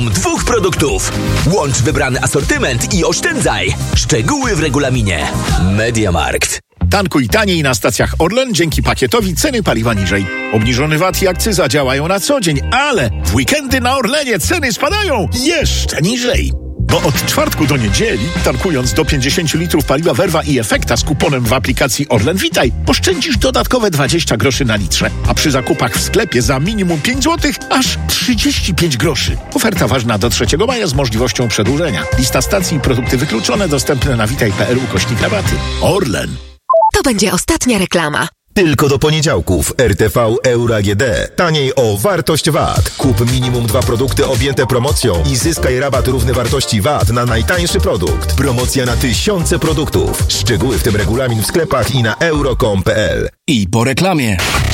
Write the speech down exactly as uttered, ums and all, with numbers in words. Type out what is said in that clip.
Dwóch produktów. Łącz wybrany asortyment i oszczędzaj. Szczegóły w regulaminie. MediaMarkt. Tankuj taniej na stacjach Orlen dzięki pakietowi ceny paliwa niżej. Obniżony V A T i akcyza działają na co dzień, ale w weekendy na Orlenie ceny spadają jeszcze niżej. Bo od czwartku do niedzieli, tankując do pięćdziesiąt litrów paliwa Verva i Efekta z kuponem w aplikacji Orlen Witaj, oszczędzisz dodatkowe dwadzieścia groszy na litrze, a przy zakupach w sklepie za minimum pięć złotych aż trzydzieści pięć groszy. Oferta ważna do trzeciego maja z możliwością przedłużenia. Lista stacji i produkty wykluczone dostępne na witaj kropka p l ukośnik rabaty. Orlen. To będzie ostatnia reklama. Tylko do poniedziałków R T V Euro A G D. Taniej o wartość V A T. Kup minimum dwa produkty objęte promocją i zyskaj rabat równy wartości V A T na najtańszy produkt. Promocja na tysiące produktów. Szczegóły w tym regulamin w sklepach i na euro kropka com kropka p l. I po reklamie.